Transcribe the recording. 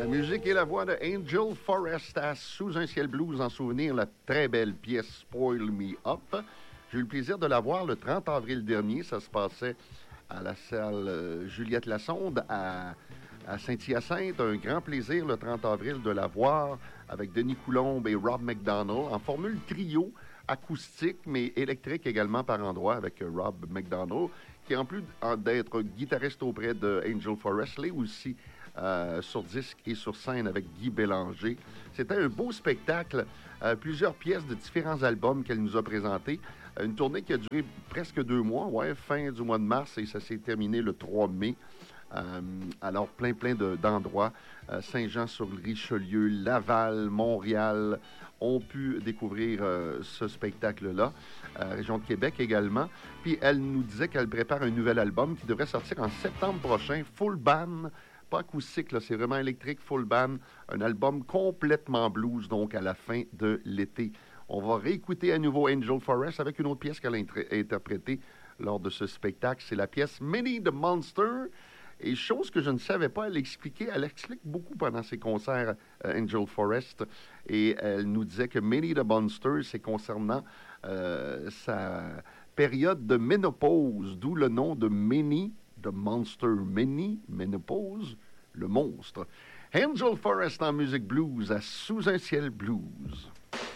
musique et la voix de Angel Forrest à Sous un ciel blues en souvenir, la très belle pièce Spoil Me Up. J'ai eu le plaisir de la voir le 30 avril dernier. Ça se passait à la salle Juliette Lassonde à Saint-Hyacinthe. Un grand plaisir le 30 avril de la voir avec Denis Coulombe et Rob McDonald en formule trio acoustique mais électrique également par endroits avec Rob McDonald qui en plus d'être guitariste auprès de Angel Forrest l'est aussi sur disque et sur scène avec Guy Bélanger. C'était un beau spectacle, plusieurs pièces de différents albums qu'elle nous a présentés. Une tournée qui a duré presque 2 mois, fin du mois de mars, et ça s'est terminé le 3 mai. Alors, plein d'endroits. Saint-Jean-sur-Richelieu, Laval, Montréal ont pu découvrir ce spectacle-là. Région de Québec également. Puis, elle nous disait qu'elle prépare un nouvel album qui devrait sortir en septembre prochain, full band. Pas acoustique, là, c'est vraiment électrique, full band. Un album complètement blues, donc à la fin de l'été. On va réécouter à nouveau Angel Forrest avec une autre pièce qu'elle a interprétée lors de ce spectacle. C'est la pièce Minnie the Monster. Et chose que je ne savais pas, elle explique beaucoup pendant ses concerts, Angel Forrest. Et elle nous disait que Minnie the Monster, c'est concernant sa période de ménopause, d'où le nom de Minnie the Monster. Minnie, ménopause, le monstre. Angel Forrest en musique blues à Sous un ciel blues.